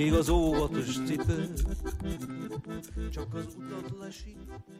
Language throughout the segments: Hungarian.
még az óvatos cipő, csak az utat lesik.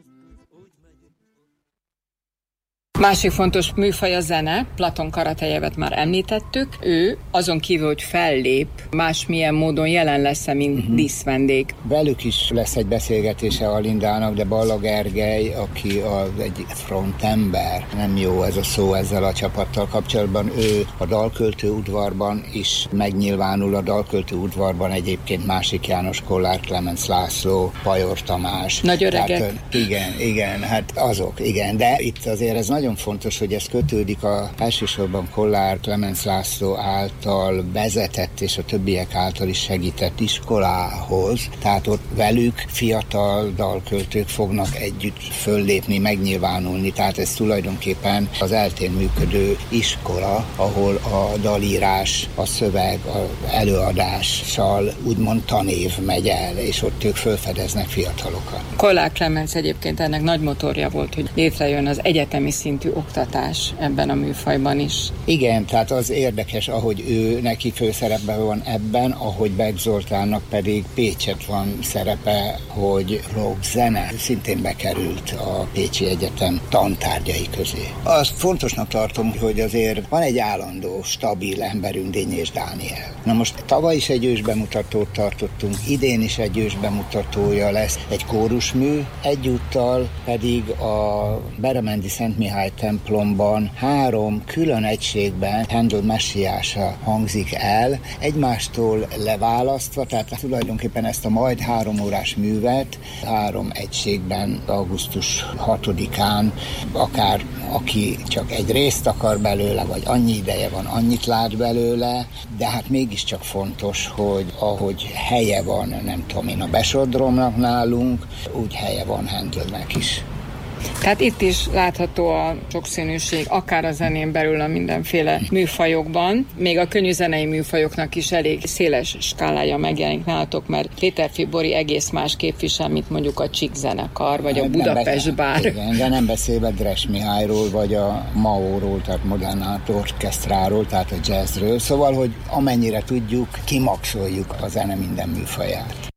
Másik fontos műfaj a zene, Platon Karatejevet már említettük. Ő azon kívül, hogy fellép, másmilyen módon jelen lesz-e, mint díszvendég. Velük is lesz egy beszélgetése a Lindának, de Balla Gergely, aki egy frontember, nem jó ez a szó ezzel a csapattal kapcsolatban, ő a Dalköltő udvarban is megnyilvánul, a Dalköltő udvarban egyébként Másik János, Kollár Klemenc László, Pajor Tamás. Nagy öregek. Tehát, igen, hát azok, igen, de itt azért ez nagyon fontos, hogy ez kötődik elsősorban Kollár Klemenc László által vezetett és a többiek által is segített iskolához. Tehát ott velük fiatal dalköltők fognak együtt föllépni, megnyilvánulni. Tehát ez tulajdonképpen az eltén működő iskola, ahol a dalírás, a szöveg, az előadással úgymond tanév megy el, és ott ők felfedeznek fiatalokat. Kollár Klemenc egyébként ennek nagy motorja volt, hogy létrejön az egyetemi szintű oktatás ebben a műfajban is. Igen, tehát az érdekes, ahogy ő neki főszerepben van ebben, ahogy Beck Zoltánnak pedig Pécset van szerepe, hogy rockzene szintén bekerült a Pécsi Egyetem tantárgyai közé. Azt fontosnak tartom, hogy azért van egy állandó, stabil emberünk, Dényés Dániel. Na most tavaly is egy ősbemutatót tartottunk, idén is egy ősbemutatója lesz, egy kórusmű, egyúttal pedig a Beremendi Szent Mihály templomban 3 külön egységben Handel messiása hangzik el, egymástól leválasztva, tehát tulajdonképpen ezt a majd 3 órás művet 3 egységben augusztus 6-án, akár aki csak egy részt akar belőle, vagy annyi ideje van, annyit lát belőle, de hát mégiscsak fontos, hogy ahogy helye van, nem tudom én, a Besodromnak nálunk, úgy helye van Handelnek is. Tehát itt is látható a sokszínűség, akár a zenén belül a mindenféle műfajokban. Még a könnyűzenei műfajoknak is elég széles skálája megjelenik nálatok, mert Péter Fibori egész más képvisel, mint mondjuk a Csík zenekar, vagy a Budapest Bár. Igen, de nem beszélve Dres Mihályról, vagy a MAO-ról, tehát Modern Art Orchestráról, tehát a jazzről. Szóval, hogy amennyire tudjuk, kimaxoljuk a zene minden műfaját.